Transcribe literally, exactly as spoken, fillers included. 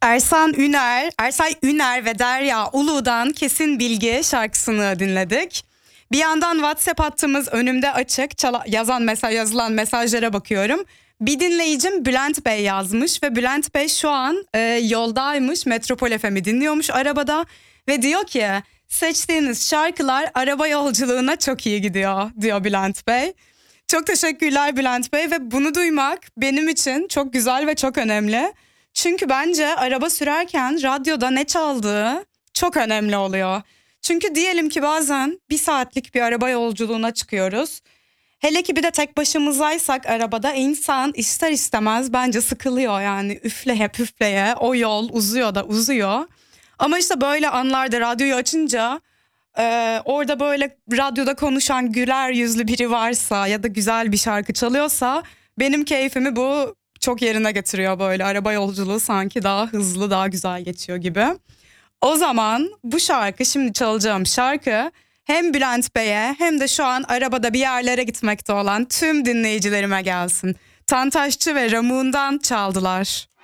Ersan Üner, Ersay Üner ve Derya Ulu'dan Kesin Bilgi şarkısını dinledik. Bir yandan WhatsApp hattımız önümde açık. Çala, yazan mesaj, yazılan mesajlara bakıyorum. Bir dinleyicim Bülent Bey yazmış ve Bülent Bey şu an e, yoldaymış. Metropol F M'i dinliyormuş arabada ve diyor ki seçtiğiniz şarkılar araba yolculuğuna çok iyi gidiyor diyor Bülent Bey. Çok teşekkürler Bülent Bey ve bunu duymak benim için çok güzel ve çok önemli. Çünkü bence araba sürerken radyoda ne çaldığı çok önemli oluyor. Çünkü diyelim ki bazen bir saatlik bir araba yolculuğuna çıkıyoruz. Hele ki bir de tek başımızaysak arabada insan ister istemez bence sıkılıyor yani üfleye püfleye o yol uzuyor da uzuyor. Ama işte böyle anlarda radyoyu açınca e, orada böyle radyoda konuşan güler yüzlü biri varsa ya da güzel bir şarkı çalıyorsa benim keyfimi bu çok yerine getiriyor böyle. Araba yolculuğu sanki daha hızlı daha güzel geçiyor gibi. O zaman bu şarkı şimdi çalacağım şarkı hem Bülent Bey'e hem de şu an arabada bir yerlere gitmekte olan tüm dinleyicilerime gelsin. Tantaşçı ve Ramun'dan çaldılar.